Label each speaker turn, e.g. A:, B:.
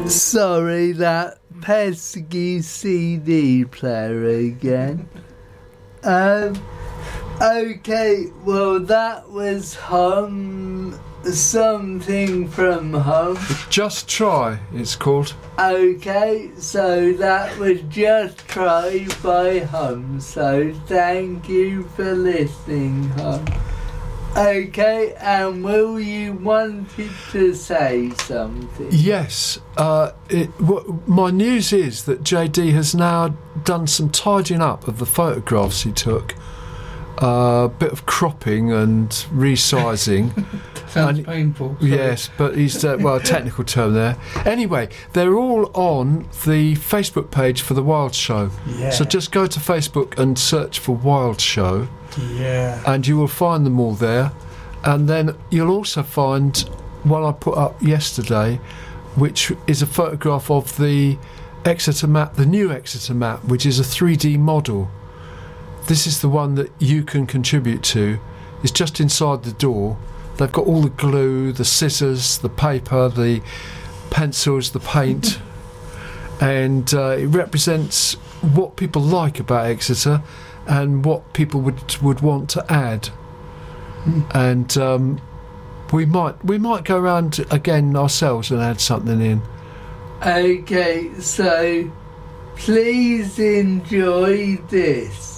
A: Sorry, that pesky CD player again. Okay, well that was something from Hum.
B: Just Try, it's called.
A: Okay, so that was Just Try by Hum, so thank you for listening, Hum. Okay, and Will, you wanted to say something?
B: Yes, my news is that JD has now done some tidying up of the photographs he took. A bit of cropping and resizing.
C: Sounds painful. Sorry.
B: Yes, but he's a technical term there. Anyway, they're all on the Facebook page for the Wild Show.
C: Yeah.
B: So just go to Facebook and search for Wild Show.
C: Yeah.
B: And you will find them all there. And then you'll also find one I put up yesterday, which is a photograph of the Exeter map, the new Exeter map, which is a 3D model. This is the one that you can contribute to. It's just inside the door. They've got all the glue, the scissors, the paper, the pencils, the paint. And it represents what people like about Exeter and what people would want to add. And we might go around again ourselves and add something in.
A: Okay, so please enjoy this.